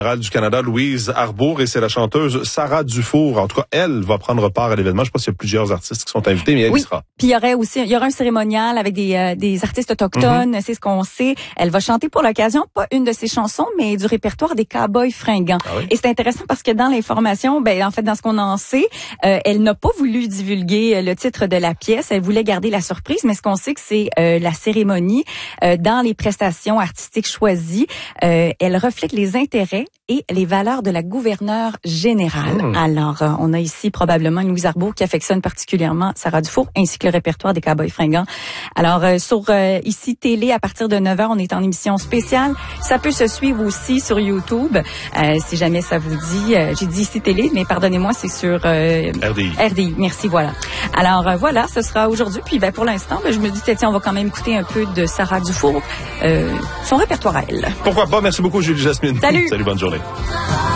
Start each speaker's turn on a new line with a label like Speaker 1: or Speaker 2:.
Speaker 1: Du Canada, Louise Arbour, et c'est la chanteuse Sarah Dufour. En tout cas, elle va prendre part à l'événement. Je sais pas s'il y a plusieurs artistes qui sont invités, mais elle y sera.
Speaker 2: Puis il y aura un cérémonial avec des artistes autochtones, c'est ce qu'on sait. Elle va chanter pour l'occasion pas une de ses chansons, mais du répertoire des Cowboys fringants. Ah oui? Et c'est intéressant parce que dans l'information, en fait, dans ce qu'on en sait, elle n'a pas voulu divulguer le titre de la pièce. Elle voulait garder la surprise, mais ce qu'on sait que c'est la cérémonie dans les prestations artistiques choisies. Elle reflète les intérêts et les valeurs de la gouverneure générale. Alors, on a ici probablement une Louise Arbour qui affectionne particulièrement Sarah Dufour, ainsi que le répertoire des Cowboys fringants. Alors, sur ici télé, à partir de 9h, on est en émission spéciale. Ça peut se suivre aussi sur YouTube, si jamais ça vous dit. J'ai dit ici télé, mais pardonnez-moi, c'est sur
Speaker 1: RDI.
Speaker 2: RDI, merci, voilà. Alors, voilà, ce sera aujourd'hui. Puis, pour l'instant, je me dis, tiens, on va quand même écouter un peu de Sarah Dufour, son répertoire à elle.
Speaker 1: Pourquoi pas? Merci beaucoup, Julie Jasmine.
Speaker 2: Salut!
Speaker 1: Salut, bonne journée.